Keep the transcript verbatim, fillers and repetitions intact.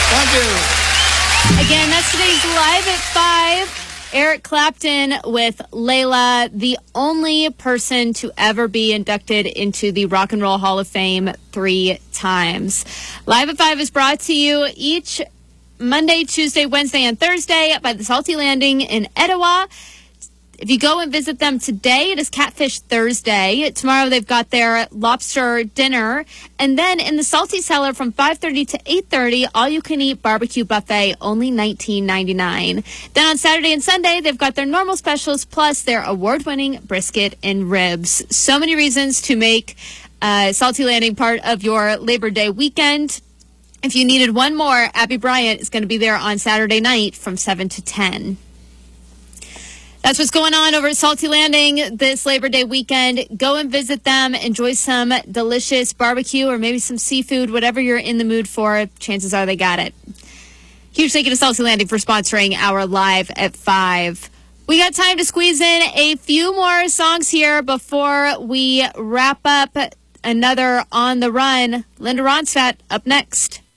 Thank you. Again, that's today's Live at five. Eric Clapton with Layla, the only person to ever be inducted into the Rock and Roll Hall of Fame three times. Live at five is brought to you each Monday, Tuesday, Wednesday, and Thursday by the Salty Landing in Etowah. If you go and visit them today, it is Catfish Thursday. Tomorrow they've got their lobster dinner. And then in the Salty Cellar from five thirty to eight thirty, all-you-can-eat barbecue buffet, only nineteen ninety-nine. Then on Saturday and Sunday, they've got their normal specials plus their award-winning brisket and ribs. So many reasons to make uh, Salty Landing part of your Labor Day weekend. If you needed one more, Abby Bryant is going to be there on Saturday night from seven to ten. That's what's going on over at Salty Landing this Labor Day weekend. Go and visit them. Enjoy some delicious barbecue or maybe some seafood, whatever you're in the mood for. Chances are they got it. Huge thank you to Salty Landing for sponsoring our Live at five. We got time to squeeze in a few more songs here before we wrap up another On the Run. Linda Ronstadt up next.